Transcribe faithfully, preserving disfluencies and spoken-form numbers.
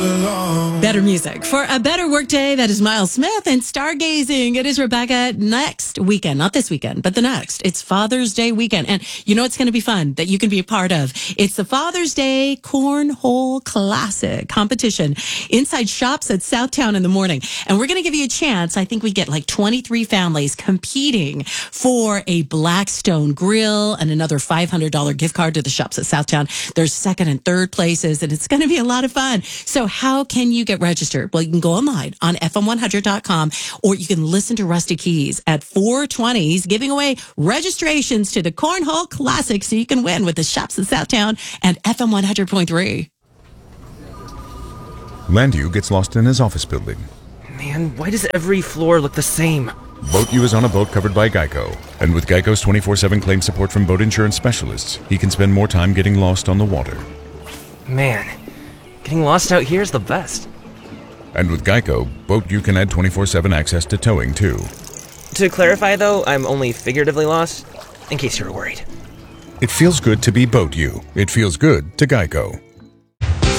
Better music for a better workday. That is Miles Smith and Stargazing. It is Rebecca. Next weekend, not this weekend, but the next. It's Father's Day weekend. And you know it's going to be fun that you can be a part of. It's the Father's Day Cornhole Classic competition inside Shops at Southtown in the morning. And we're going to give you a chance. I think we get like twenty-three families competing for a Blackstone grill and another five hundred dollars gift card to the Shops at Southtown. There's second and third places, and it's going to be a lot of fun. So how can you get registered? Well, you can go online on F M one hundred dot com, or you can listen to Rusty Keys at four twenty. He's giving away registrations to the Cornhole Classic so you can win with the Shops at Southtown and F M one hundred point three. Landu gets lost in his office building. Man, why does every floor look the same? BoatU is on a boat covered by Geico, and with Geico's twenty-four seven claim support from boat insurance specialists, he can spend more time getting lost on the water. Man, getting lost out here is the best. And with Geico, BoatU can add twenty-four seven access to towing, too. To clarify, though, I'm only figuratively lost, in case you were worried. It feels good to be BoatU. It feels good to Geico.